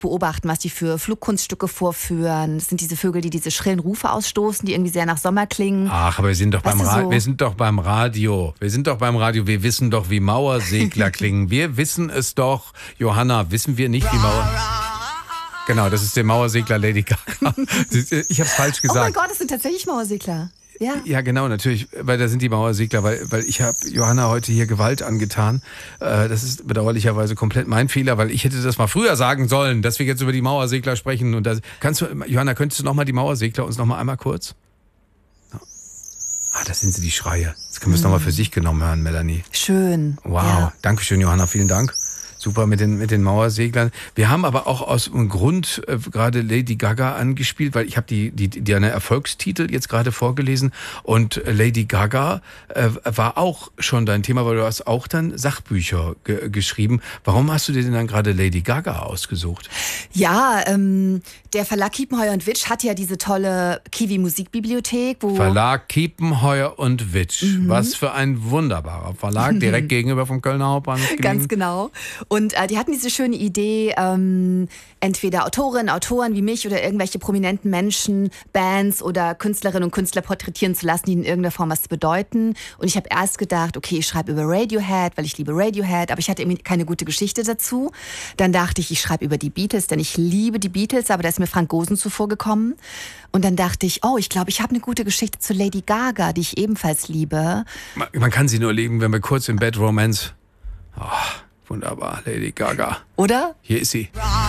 beobachten, was die für Flugkunststücke vorführen. Das sind diese Vögel, die diese schrillen Rufe ausstoßen, die irgendwie sehr nach Sommer klingen. Ach, aber wir sind doch wir sind doch beim Radio. Wir wissen doch, wie Mauersegler klingen. Wir wissen es doch. Johanna, wissen wir nicht, wie Genau, das ist der Mauersegler Lady Gaga. Ich habe es falsch gesagt. Oh mein Gott, das sind tatsächlich Mauersegler. Ja, genau, natürlich, weil da sind die Mauersegler, weil ich habe Johanna heute hier Gewalt angetan. Das ist bedauerlicherweise komplett mein Fehler, weil ich hätte das mal früher sagen sollen, dass wir jetzt über die Mauersegler sprechen. Und Johanna, könntest du nochmal die Mauersegler uns nochmal einmal kurz? Das sind sie, die Schreie. Jetzt können wir es nochmal für sich genommen hören, Melanie. Schön. Wow, ja. Dankeschön, Johanna, vielen Dank. Super mit den Mauerseglern. Wir haben aber auch aus einem Grund gerade Lady Gaga angespielt, weil ich habe die eine Erfolgstitel jetzt gerade vorgelesen und Lady Gaga war auch schon dein Thema, weil du hast auch dann Sachbücher geschrieben. Warum hast du dir denn dann gerade Lady Gaga ausgesucht? Ja, der Verlag Kiepenheuer und Witsch hat ja diese tolle Kiwi Musikbibliothek. Verlag Kiepenheuer und Witsch. Was für ein wunderbarer Verlag, direkt gegenüber vom Kölner Hauptbahnhof gelegen. Ganz genau. Und die hatten diese schöne Idee, entweder Autorinnen, Autoren wie mich oder irgendwelche prominenten Menschen, Bands oder Künstlerinnen und Künstler porträtieren zu lassen, die in irgendeiner Form was bedeuten. Und ich habe erst gedacht, okay, ich schreibe über Radiohead, weil ich liebe Radiohead, aber ich hatte irgendwie keine gute Geschichte dazu. Dann dachte ich schreibe über die Beatles, denn ich liebe die Beatles, aber da ist mir Frank Gosen zuvor gekommen. Und dann dachte ich, ich glaube, ich habe eine gute Geschichte zu Lady Gaga, die ich ebenfalls liebe. Man kann sie nur lieben, wenn wir kurz im Bad Romance... Wunderbar, Lady Gaga. Oder? Hier ist sie.